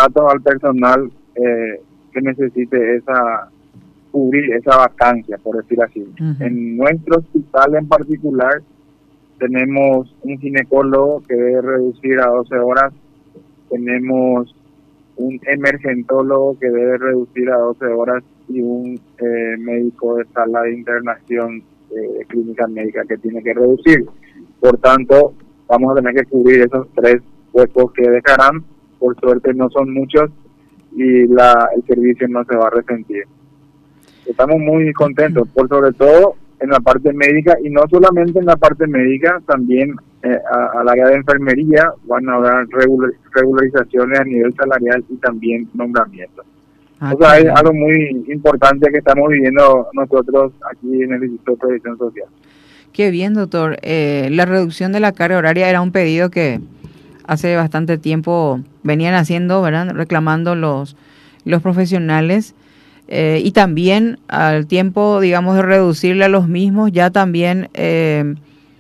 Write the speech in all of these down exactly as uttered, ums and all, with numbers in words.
contratos al personal eh, que necesite esa cubrir esa vacancia, por decir así. Uh-huh. En nuestro hospital en particular tenemos un ginecólogo que debe reducir a doce horas, tenemos un emergentólogo que debe reducir a doce horas y un eh, médico de sala de internación de eh, clínica médica que tiene que reducir. Por tanto, vamos a tener que cubrir esos tres huecos que dejarán. Por suerte no son muchos y la el servicio no se va a resentir. Estamos muy contentos, por sobre todo en la parte médica, y no solamente en la parte médica, también eh, a, al área de enfermería van a haber regular, regularizaciones a nivel salarial y también nombramientos. Ah, o sea, es algo muy importante que estamos viviendo nosotros aquí en el Instituto de Previsión Social. Qué bien, doctor. Eh, la reducción de la carga horaria era un pedido que hace bastante tiempo venían haciendo, ¿verdad? Reclamando los, los profesionales. Eh, y también al tiempo, digamos, de reducirle a los mismos, ya también eh,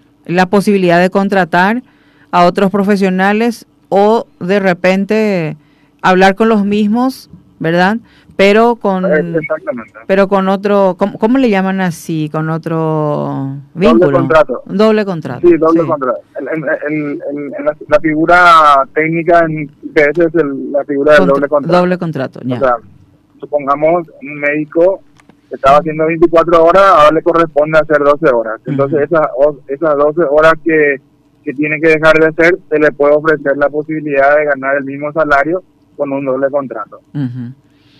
la posibilidad de contratar a otros profesionales o de repente hablar con los mismos, ¿verdad? Pero con pero con otro, ¿cómo, cómo le llaman así? Con otro vínculo. Doble contrato. Doble contrato. Sí, doble sí. contrato. El, el, el, el, el, la, la figura técnica en P S es el, la figura del Cont- doble contrato. Doble contrato, ya. O sea, supongamos un médico que estaba haciendo veinticuatro horas, ahora le corresponde hacer doce horas. Entonces, uh-huh. esas, esas doce horas que, que tiene que dejar de hacer, se le puede ofrecer la posibilidad de ganar el mismo salario con un doble contrato. Uh-huh.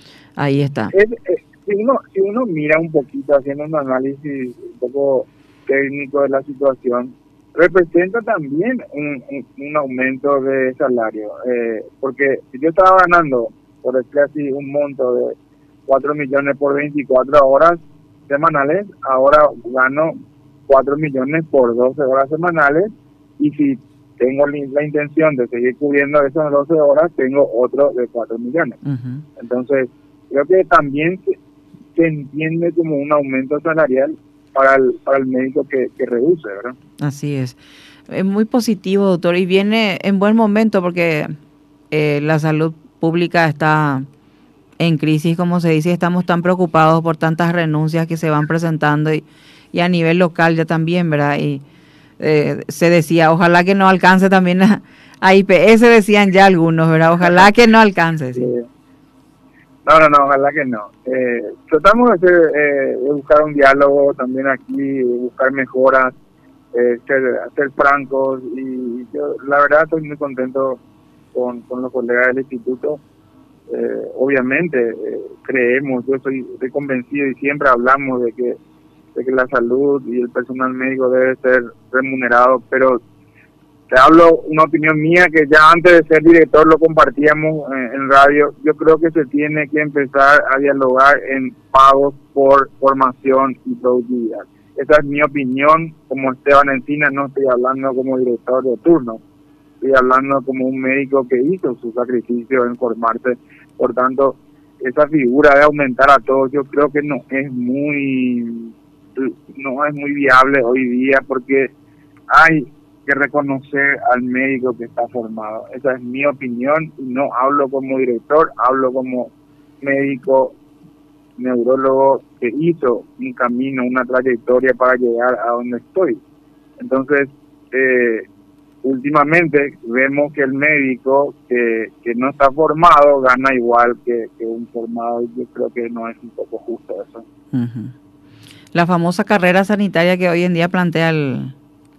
Ahí está. Es, es, si, uno, si uno mira un poquito, haciendo un análisis un poco técnico de la situación, representa también un, un, un aumento de salario. Eh, porque si yo estaba ganando, por decir así, un monto de cuatro millones por veinticuatro horas semanales, ahora gano cuatro millones por doce horas semanales, y si tengo la intención de seguir cubriendo esas doce horas, tengo otro de cuatro millones. Uh-huh. Entonces, creo que también se, se entiende como un aumento salarial para el, para el médico que, que reduce, ¿verdad? Así es. Es muy positivo, doctor, y viene en buen momento porque eh, la salud pública está en crisis, como se dice, estamos tan preocupados por tantas renuncias que se van presentando y, y a nivel local ya también, ¿verdad? Y eh, se decía, ojalá que no alcance también a, a I P S, decían ya algunos, ¿verdad? Ojalá que no alcance, sí. No, no, no, ojalá que no. Eh, tratamos de, hacer, eh, de buscar un diálogo también aquí, de buscar mejoras, eh, ser, ser francos, y yo la verdad estoy muy contento con, con los colegas del instituto. Eh, obviamente eh, creemos, yo soy, estoy convencido y siempre hablamos de que, de que la salud y el personal médico debe ser remunerado, pero te hablo una opinión mía que ya antes de ser director lo compartíamos en, en radio. Yo creo que se tiene que empezar a dialogar en pagos por formación y productividad. Esa es mi opinión como Esteban Encina, no estoy hablando como director de turno, estoy hablando como un médico que hizo su sacrificio en formarse. Por tanto, esa figura de aumentar a todos, yo creo que no es muy no es muy viable hoy día, porque hay que reconocer al médico que está formado. Esa es mi opinión, y no hablo como director, hablo como médico neurólogo que hizo un camino, una trayectoria para llegar a donde estoy. Entonces, eh, últimamente vemos que el médico que, que no está formado gana igual que, que un formado, y yo creo que no es un poco justo eso. Uh-huh. La famosa carrera sanitaria que hoy en día plantea el...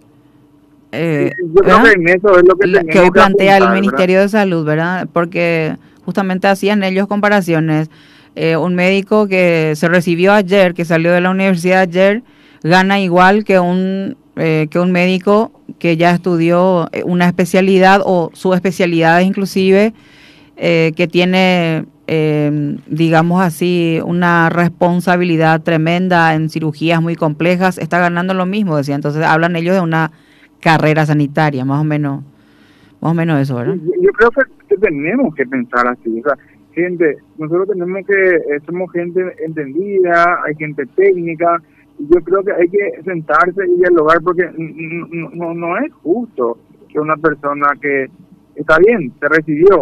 Eh, sí, yo creo que en eso es lo que, la, que hoy plantea apuntar, el Ministerio ¿verdad? de Salud, ¿verdad? Porque justamente hacían ellos comparaciones. Eh, un médico que se recibió ayer, que salió de la universidad ayer, gana igual que un eh, que un médico que ya estudió una especialidad o subespecialidades inclusive, eh, que tiene, eh, digamos así, una responsabilidad tremenda en cirugías muy complejas, está ganando lo mismo, decía. Entonces hablan ellos de una carrera sanitaria, más o menos, más o menos eso, ¿verdad? Yo, yo creo que, que tenemos que pensar así, o sea, gente, nosotros tenemos que, eh, somos gente entendida, hay gente técnica, y yo creo que hay que sentarse y dialogar, porque no, no, no es justo que una persona que está bien, se recibió,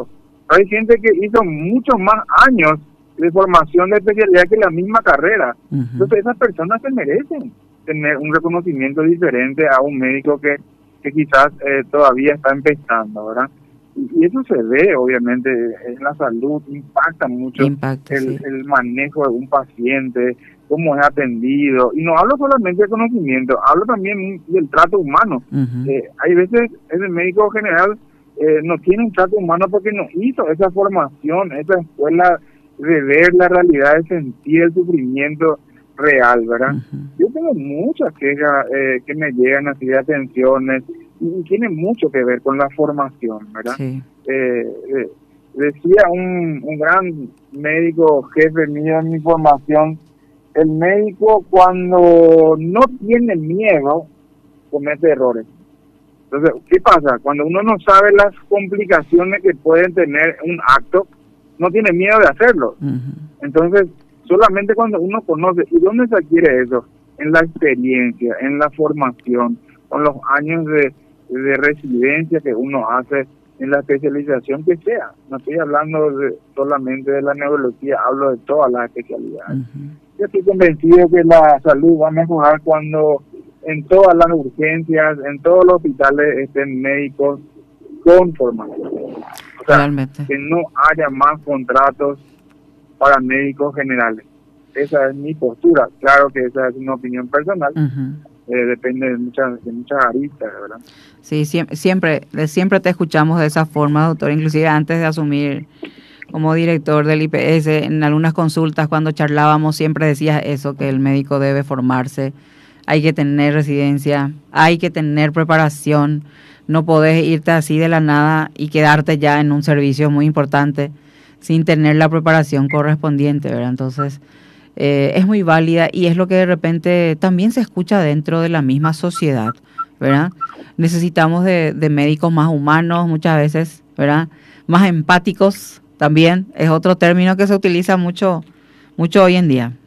Hay gente que hizo muchos más años de formación de especialidad que la misma carrera. Uh-huh. Entonces esas personas se merecen tener un reconocimiento diferente a un médico que, que quizás eh, todavía está empezando, ¿verdad? Y, y eso se ve, obviamente, en la salud, impacta mucho Impacta, el, sí. el manejo de un paciente, cómo es atendido. Y no hablo solamente de conocimiento, hablo también del trato humano. Uh-huh. Eh, hay veces el médico general eh, no tiene un trato humano porque no hizo esa formación, esa escuela de ver la realidad, de sentir el sufrimiento real, ¿verdad? Uh-huh. Yo tengo muchas quejas eh, que me llegan así de atenciones y, y tiene mucho que ver con la formación, ¿verdad? Sí. Eh, eh, decía un, un gran médico jefe mío en mi formación, el médico cuando no tiene miedo comete errores. Entonces, ¿qué pasa? Cuando uno no sabe las complicaciones que pueden tener un acto, no tiene miedo de hacerlo. Uh-huh. Entonces, solamente cuando uno conoce, ¿y dónde se adquiere eso? En la experiencia, en la formación, con los años de, de residencia que uno hace en la especialización que sea. No estoy hablando de, solamente de la neurología, hablo de todas las especialidades. Uh-huh. Yo estoy convencido que la salud va a mejorar cuando en todas las urgencias, en todos los hospitales estén médicos con formación. O sea, realmente, que no haya más contratos para médicos generales. Esa es mi postura. Claro que esa es una opinión personal. Uh-huh. Eh, depende de muchas, de muchas aristas, ¿verdad? Sí, siempre, siempre, siempre te escuchamos de esa forma, doctor. Inclusive antes de asumir como director del I P S, en algunas consultas cuando charlábamos siempre decías eso, que el médico debe formarse, hay que tener residencia, hay que tener preparación, no podés irte así de la nada y quedarte ya en un servicio muy importante sin tener la preparación correspondiente, ¿verdad? Entonces, eh, es muy válida y es lo que de repente también se escucha dentro de la misma sociedad, ¿verdad? Necesitamos de, de médicos más humanos muchas veces, ¿verdad? Más empáticos también, es otro término que se utiliza mucho, mucho hoy en día.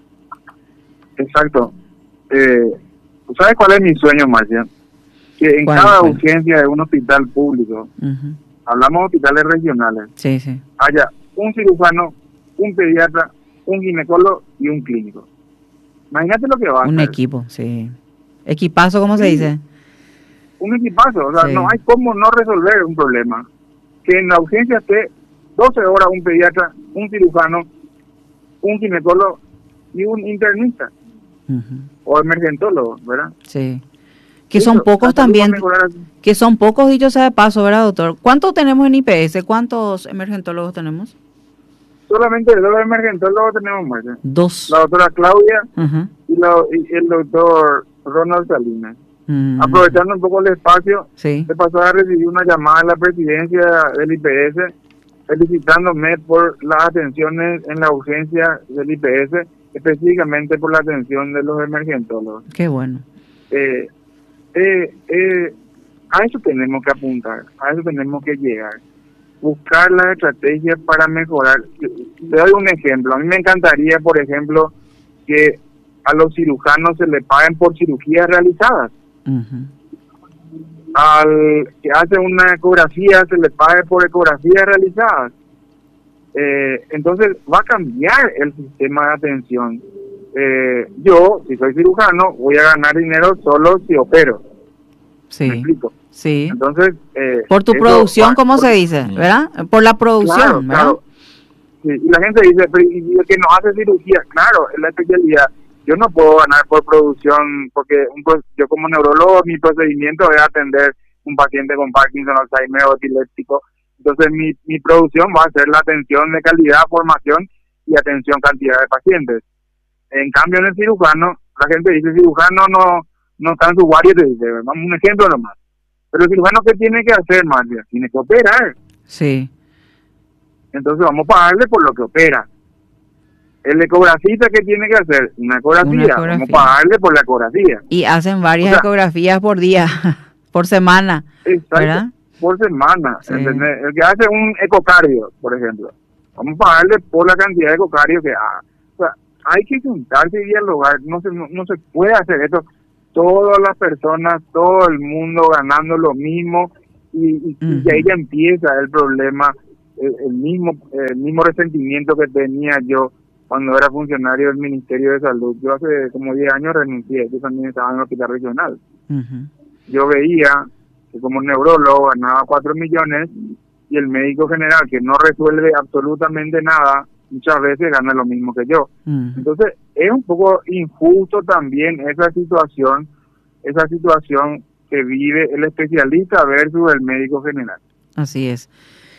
Exacto. Eh, ¿Sabes cuál es mi sueño, Marcia? Que en cada cuál? urgencia de un hospital público, uh-huh. hablamos de hospitales regionales, sí, sí. haya un cirujano, un pediatra, un ginecólogo y un clínico. Imagínate lo que va a Un hacer. equipo, sí. Equipazo, ¿cómo sí. se dice? Un equipazo, o sea, sí. no hay cómo no resolver un problema. Que en la urgencia esté doce horas un pediatra, un cirujano, un ginecólogo y un internista. Uh-huh. O emergentólogo, ¿verdad? Sí. Que son Eso, pocos también, que son pocos, dicho sea de paso, ¿verdad, doctor? ¿Cuántos tenemos en I P S? ¿Cuántos emergentólogos tenemos? Solamente dos emergentólogos tenemos, Marcia. Dos. La doctora Claudia uh-huh. y, la, y el doctor Ronald Salinas. Uh-huh. Aprovechando un poco el espacio, sí. se pasó a recibir una llamada de la presidencia del I P S felicitándome por las atenciones en la urgencia del I P S, específicamente por la atención de los emergentólogos. Qué bueno. Eh, eh, eh, a eso tenemos que apuntar, a eso tenemos que llegar. Buscar las estrategias para mejorar. Te doy un ejemplo. A mí me encantaría, por ejemplo, que a los cirujanos se le paguen por cirugías realizadas. Uh-huh. Al que hace una ecografía se le pague por ecografías realizadas. Eh, entonces va a cambiar el sistema de atención. Eh, yo, si soy cirujano, voy a ganar dinero solo si opero. Sí. ¿Me explico? Sí. Entonces, eh, por tu producción, ¿cómo por, se dice? ¿Verdad? Por la producción, claro, ¿verdad? Claro. Sí, y la gente dice, pero y el que no hace cirugía, claro, es la especialidad. Yo no puedo ganar por producción, porque un, yo como neurólogo, mi procedimiento es atender un paciente con Parkinson, Alzheimer o epiléptico. Entonces, mi, mi producción va a ser la atención de calidad, formación y atención cantidad de pacientes. En cambio, en el cirujano, la gente dice, cirujano no, no está en su guardia, te dice, vamos un ejemplo nomás. Pero el cirujano, ¿qué tiene que hacer, Marcia? Tiene que operar. Sí. Entonces vamos a pagarle por lo que opera. El ecografista, ¿qué tiene que hacer? Una ecografía. Una ecografía. Vamos a pagarle por la ecografía. Y hacen varias o sea, ecografías por día, por semana. Exacto, ¿verdad? Por semana. Sí. ¿Entendés? El que hace un ecocardio, por ejemplo, vamos a pagarle por la cantidad de ecocardio que haga. O sea, hay que juntarse y dialogar. No se, no, no se puede hacer esto. Todas las personas, todo el mundo ganando lo mismo y, y, uh-huh. y ahí ya empieza el problema el, el mismo el mismo resentimiento que tenía yo cuando era funcionario del Ministerio de Salud. Yo hace como diez años renuncié, yo también estaba en el hospital regional. Uh-huh. Yo veía que como neurólogo ganaba cuatro millones y el médico general, que no resuelve absolutamente nada, muchas veces gana lo mismo que yo. Uh-huh. Entonces es un poco injusto también esa situación, esa situación que vive el especialista versus el médico general. Así es.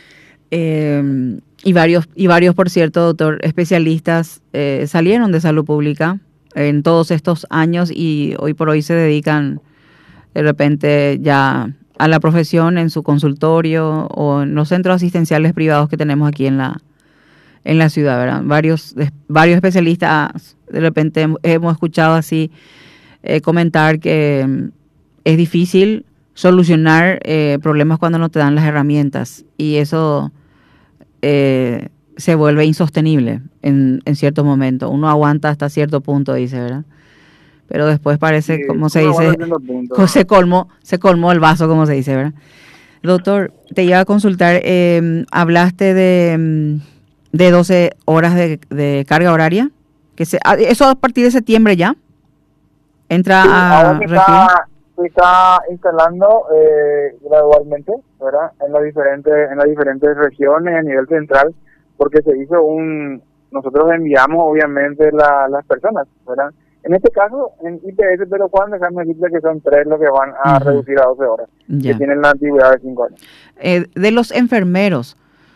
Eh, y varios, y varios, por cierto, doctor, especialistas eh, salieron de salud pública en todos estos años y hoy por hoy se dedican de repente ya a la profesión en su consultorio o en los centros asistenciales privados que tenemos aquí en la en la ciudad, ¿verdad? Varios, varios especialistas de repente hemos escuchado así eh, comentar que es difícil solucionar eh, problemas cuando no te dan las herramientas y eso eh, se vuelve insostenible en, en ciertos momentos. Uno aguanta hasta cierto punto, dice, ¿verdad? Pero después parece, sí, como se dice, se colmó, se colmó el vaso, como se dice, ¿verdad? Doctor, te iba a consultar, eh, hablaste de, de doce horas de, de carga horaria, que se, eso a partir de septiembre ya entra sí, a regir. Está, se está instalando eh, gradualmente, ¿verdad? En las diferentes, en las diferentes regiones a nivel central, porque se hizo un, nosotros enviamos obviamente la, las personas, ¿verdad? En este caso, en I P S, pero Juan, déjame decirte que son tres los que van a uh-huh. reducir a doce horas, ya. Que tienen la antigüedad de cinco años. Eh, de los enfermeros,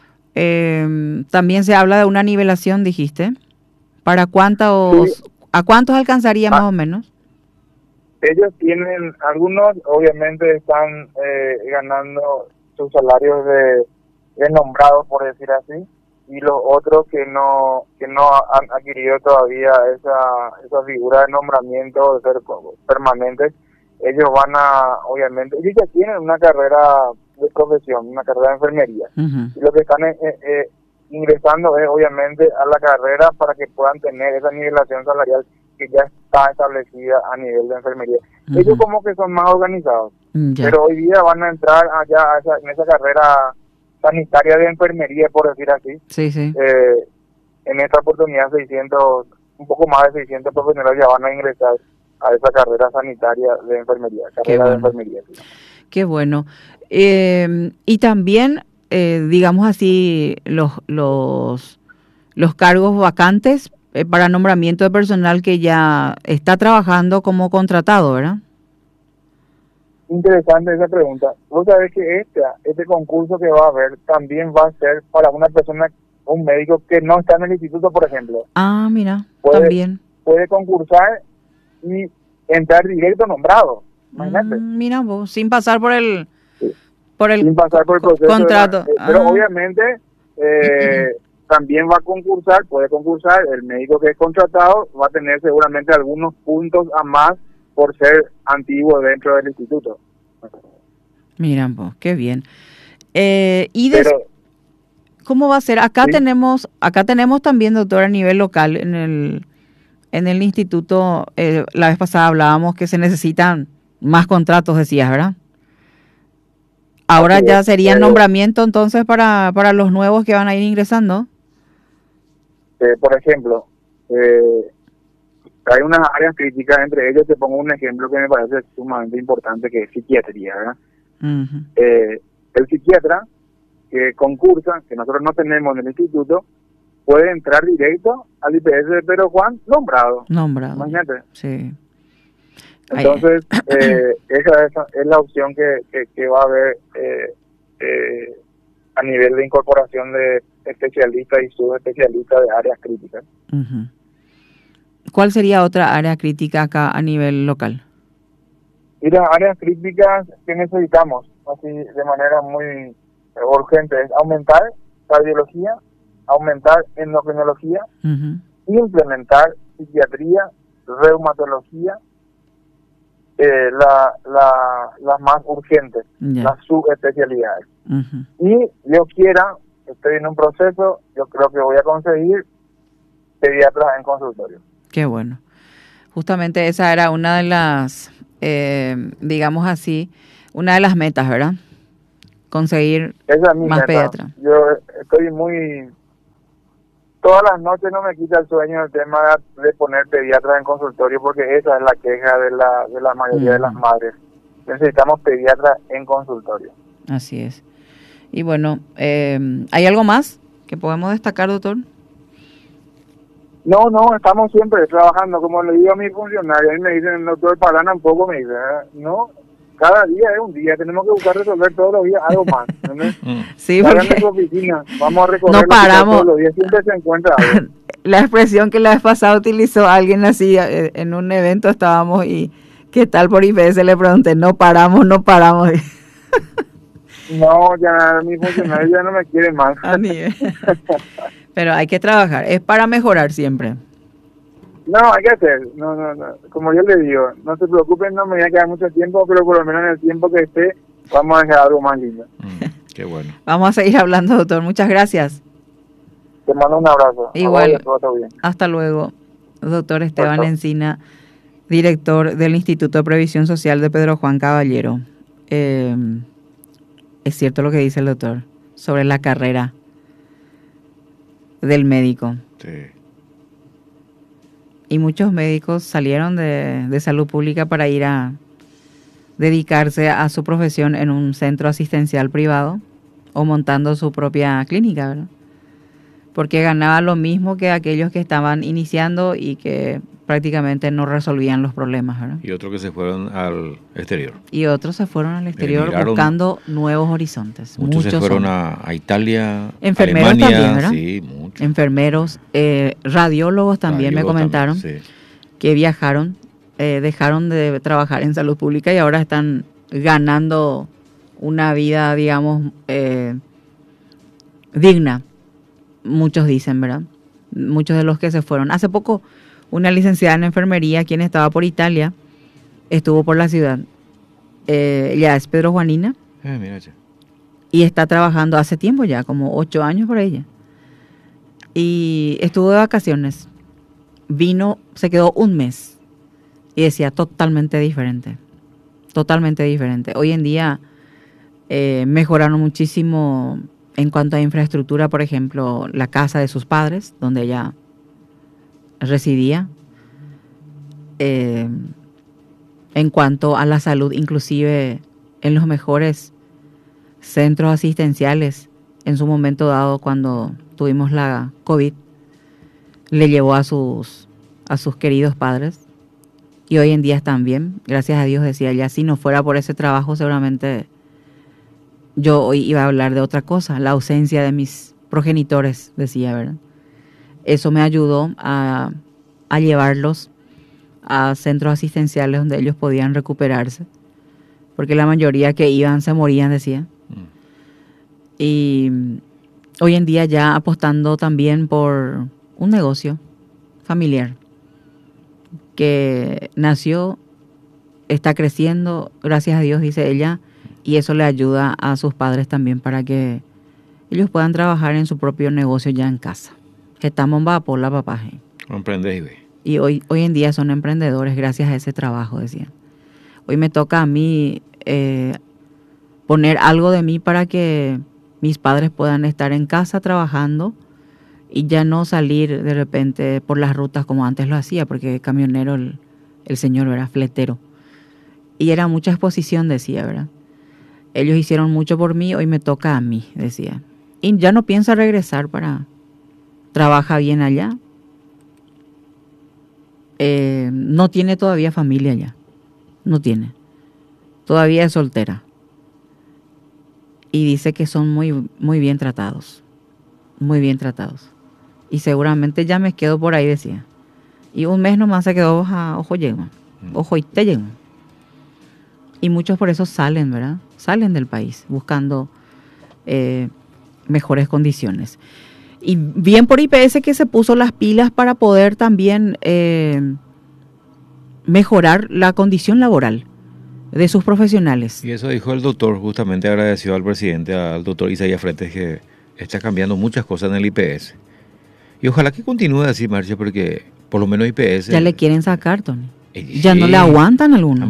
eh, también se habla de una nivelación, dijiste. ¿Para cuántos, sí. a cuántos alcanzaría ah, más o menos? Ellos tienen, algunos obviamente están eh, ganando sus salarios de, de nombrados, por decir así, y los otros que no que no han adquirido todavía esa esa figura de nombramiento de ser permanente, ellos van a, obviamente, ellos ya tienen una carrera de profesión, una carrera de enfermería, uh-huh. y lo que están eh, eh, ingresando es obviamente a la carrera para que puedan tener esa nivelación salarial que ya está establecida a nivel de enfermería. Uh-huh. Ellos como que son más organizados, uh-huh. pero hoy día van a entrar allá a esa, en esa carrera sanitaria de enfermería, por decir así. Sí, sí. Eh, en esta oportunidad seiscientos, un poco más de seiscientos profesionales ya van a ingresar a esa carrera sanitaria de enfermería, carrera Qué bueno. de enfermería. Sí. Qué bueno. Eh, y también, eh, digamos así, los los los cargos vacantes eh, para nombramiento de personal que ya está trabajando como contratado, ¿verdad? Interesante esa pregunta. Vos sabés que este, este concurso que va a haber también va a ser para una persona, un médico que no está en el instituto, por ejemplo. Ah, mira, puede, también. Puede concursar y entrar directo nombrado. Imagínate. Mm, mira vos, sin pasar por el, sí. por el, sin pasar por el proceso contrato. De la, eh, pero ah. obviamente eh, también va a concursar, puede concursar, el médico que es contratado va a tener seguramente algunos puntos a más por ser antiguo dentro del instituto. Mira vos, qué bien. Eh, y des- Pero, ¿cómo va a ser? Acá ¿sí? tenemos, acá tenemos también, doctor, a nivel local, en el, en el instituto, eh, la vez pasada hablábamos que se necesitan más contratos, decías, ¿verdad? Ahora ya sería nombramiento entonces para, para los nuevos que van a ir ingresando. Eh, por ejemplo, eh, hay unas áreas críticas, entre ellas te pongo un ejemplo que me parece sumamente importante, que es psiquiatría, ¿verdad? Uh-huh. Eh, el psiquiatra que concursa, que nosotros no tenemos en el instituto, puede entrar directo al I P S de Pedro Juan nombrado. Nombrado. Imagínate. Sí. Entonces, eh, esa, esa es la opción que, que, que va a haber eh, eh, a nivel de incorporación de especialistas y subespecialistas de áreas críticas. Uh-huh. ¿Cuál sería otra área crítica acá a nivel local? Y las áreas críticas que necesitamos, así de manera muy urgente, es aumentar cardiología, aumentar endocrinología, uh-huh. implementar psiquiatría, reumatología, eh, la, la, las más urgentes, yeah. las subespecialidades. Uh-huh. Y yo quiera, estoy en un proceso, yo creo que voy a conseguir pediatras en consultorio. Qué bueno. Justamente esa era una de las, eh, digamos así, una de las metas, ¿verdad? Conseguir esa es mi más meta. pediatras. Yo estoy muy... Todas las noches no me quita el sueño el tema de poner pediatras en consultorio, porque esa es la queja de la, de la mayoría uh-huh. de las madres. Necesitamos pediatras en consultorio. Así es. Y bueno, eh, ¿hay algo más que podemos destacar, doctor? No, no, estamos siempre trabajando, como le digo a mis funcionarios, y me dicen, doctor, parana un poco, me dicen, no, cada día es un día, tenemos que buscar resolver todos los días algo más. Sí, porque en oficina, vamos a recorrer no paramos. Todos los días, siempre se encuentra algo. La expresión que la vez pasada utilizó alguien así, en un evento estábamos y, ¿qué tal por I P S? Le pregunté, no paramos, no paramos. No, ya mis funcionarios ya no me quieren más. Pero hay que trabajar, es para mejorar siempre. No, hay que hacer, no, no, no, como yo le digo, no se preocupen, no me voy a quedar mucho tiempo, pero por lo menos en el tiempo que esté, vamos a dejar algo más lindo. Mm, qué bueno. Vamos a seguir hablando, doctor, muchas gracias. Te mando un abrazo. Igual, hasta luego, doctor Esteban Perfecto. Encina, director del Instituto de Previsión Social de Pedro Juan Caballero. Eh, es cierto lo que dice el doctor sobre la carrera del médico. Sí. Y muchos médicos salieron de, de salud pública para ir a dedicarse a su profesión en un centro asistencial privado o montando su propia clínica, ¿verdad? Porque ganaba lo mismo que aquellos que estaban iniciando y que prácticamente no resolvían los problemas, ¿verdad? Y otros que se fueron al exterior. Y otros se fueron al exterior Emigraron, buscando nuevos horizontes. Muchos, muchos se fueron a, a Italia, enfermeros Alemania, también, ¿verdad? Sí, muchos. Enfermeros, eh, radiólogos también Radiólogos me comentaron también, sí. que viajaron, eh, dejaron de trabajar en salud pública y ahora están ganando una vida, digamos, eh, digna. Muchos dicen, ¿verdad? Muchos de los que se fueron. Hace poco, una licenciada en enfermería, quien estaba por Italia, estuvo por la ciudad. Eh, ella es Pedro Juanina. Eh, mira ya. Y está trabajando hace tiempo ya, como ocho años por ella. Y estuvo de vacaciones. Vino, se quedó un mes. Y decía, totalmente diferente. Totalmente diferente. Hoy en día eh, mejoraron muchísimo en cuanto a infraestructura, por ejemplo, la casa de sus padres, donde ella residía. Eh, en cuanto a la salud, inclusive en los mejores centros asistenciales, en su momento dado cuando tuvimos la COVID, le llevó a sus, a sus queridos padres. Y hoy en día están bien, gracias a Dios, decía ella. Si no fuera por ese trabajo, seguramente yo hoy iba a hablar de otra cosa, la ausencia de mis progenitores, decía, ¿verdad? Eso me ayudó a, a llevarlos a centros asistenciales donde ellos podían recuperarse, porque la mayoría que iban se morían, decía. Mm. Y hoy en día ya apostando también por un negocio familiar que nació, está creciendo, gracias a Dios, dice ella, y eso le ayuda a sus padres también para que ellos puedan trabajar en su propio negocio ya en casa. Estamos en por la papaje. Y hoy, hoy en día son emprendedores gracias a ese trabajo, decían. Hoy me toca a mí eh, poner algo de mí para que mis padres puedan estar en casa trabajando y ya no salir de repente por las rutas como antes lo hacía, porque camionero el, el señor era fletero. Y era mucha exposición, decía, ¿verdad? Ellos hicieron mucho por mí, hoy me toca a mí, decía. Y ya no piensa regresar para... Trabaja bien allá. Eh, no tiene todavía familia allá. No tiene. Todavía es soltera. Y dice que son muy, muy bien tratados. Muy bien tratados. Y seguramente ya me quedo por ahí, decía. Y un mes nomás se quedó a ojo llego. Ojo y te llego. Y muchos por eso salen, ¿verdad? Salen del país buscando eh, mejores condiciones. Y bien por I P S que se puso las pilas para poder también eh, mejorar la condición laboral de sus profesionales. Y eso dijo el doctor, justamente agradeció al presidente, al doctor Isaías Fretes, que está cambiando muchas cosas en el I P S. Y ojalá que continúe así, Marcia, porque por lo menos I P S... Ya le quieren sacar, Tony. Ya no le aguantan algunos.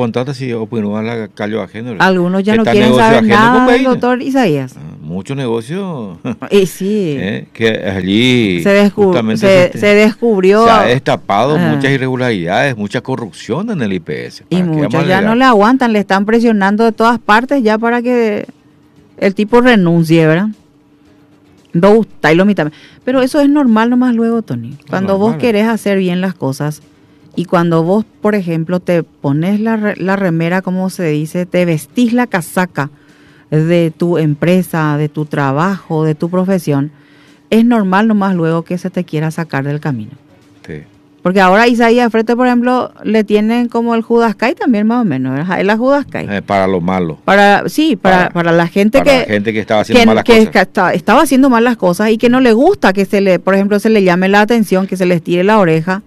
Algunos ya no quieren saber nada del doctor Isaías. Mucho negocio. Y sí. ¿Eh? Que allí se, descub se, se, se descubrió. Se ha destapado ah. muchas irregularidades, mucha corrupción en el I P S. Y muchos ya no le aguantan, le están presionando de todas partes ya para que el tipo renuncie, ¿verdad? No gusta y lo mitad. Pero eso es normal nomás luego, Tony. Cuando normal. Vos querés hacer bien las cosas y cuando vos, por ejemplo, te pones la, la remera, como se dice, te vestís la casaca de tu empresa, de tu trabajo, de tu profesión, es normal nomás luego que se te quiera sacar del camino. Sí. Porque ahora Isaías Frete, por ejemplo, le tienen como el Judascay también más o menos, ¿verdad? Es la Judascay. Eh, para lo malo. Para, sí, para, para, para la gente para que... la gente que estaba haciendo que, malas que cosas. Estaba, estaba haciendo malas cosas y que no le gusta que se le, por ejemplo, se le llame la atención, que se les tire la oreja.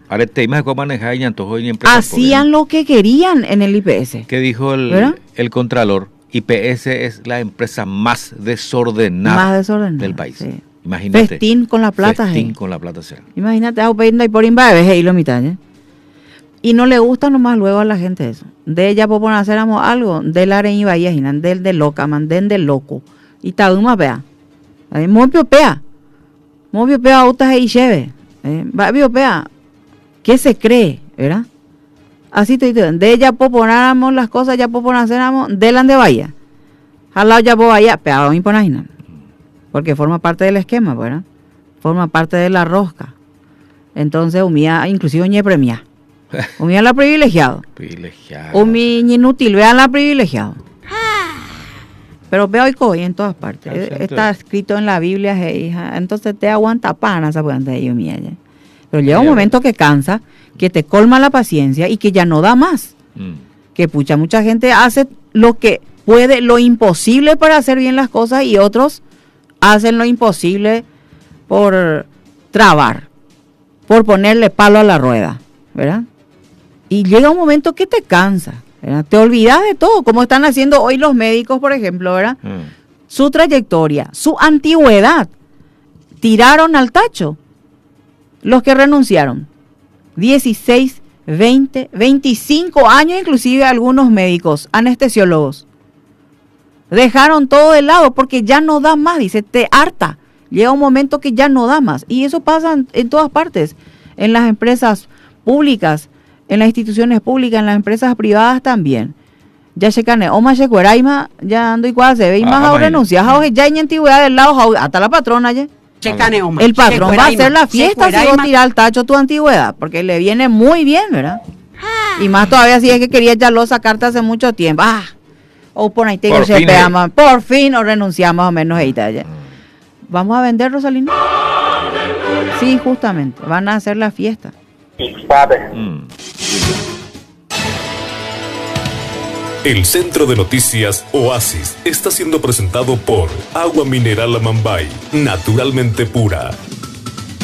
Hacían lo que querían en el I P S. ¿Qué dijo el, el Contralor? I P S es la empresa más desordenada, más desordenada del país. Sí. Imagínate. Festín con la plata. Festín hey. con la plata. Será. Imagínate, y por invadir, y lo mitad, ¿eh? Y no le gusta nomás luego a la gente eso. De ella por poner hacéramos algo, de la areña bahía, del de loca, manden de loco. Y taduma pea. Muy piopea. Muy piopea autas y cheve. Va piopea. ¿Qué se cree? ¿Verdad? Así te digo, de ella por poneramos las cosas, ya por poner hacéramos, de la de bahía. Jalao ya por bahía, peado y poner. Porque forma parte del esquema, ¿verdad? Forma parte de la rosca. Entonces, humía, inclusive ñe premia. Humía la privilegiado. Privilegiado. Humía inútil, vean la privilegiado. Pero veo y coy en todas partes. Ah, está escrito en la Biblia, hija. Entonces te aguanta pana esa puerta de humía. Pero llega un momento que cansa, que te colma la paciencia y que ya no da más. Mm. Que pucha, mucha gente hace lo que puede, lo imposible para hacer bien las cosas y otros hacen lo imposible por trabar, por ponerle palo a la rueda, ¿verdad? Y llega un momento que te cansa, ¿verdad? Te olvidas de todo, como están haciendo hoy los médicos, por ejemplo, ¿verdad? Mm. Su trayectoria, su antigüedad, tiraron al tacho los que renunciaron. dieciséis, veinte, veinticinco años, inclusive algunos médicos, anestesiólogos. Dejaron todo de lado porque ya no da más, dice, te harta. Llega un momento que ya no da más. Y eso pasa en, en todas partes, en las empresas públicas, en las instituciones públicas, en las empresas privadas también. Ya checane, o más checueraima, ya ando y cuál se ve, y más ahora renuncias, ya en antigüedad del lado, hasta la patrona ya. El patrón va a hacer la fiesta si vos tirás al tacho tu antigüedad, porque le viene muy bien, ¿verdad? Y más todavía si es que quería ya lo sacarte hace mucho tiempo. Ah, o por ahí te por, fin, peamos, por fin o renunciamos o menos ahí ya. ¿Vamos a vender, Rosalino? Sí, justamente, van a hacer la fiesta. Mm. El Centro de Noticias Oasis está siendo presentado por Agua Mineral Amambay, naturalmente pura.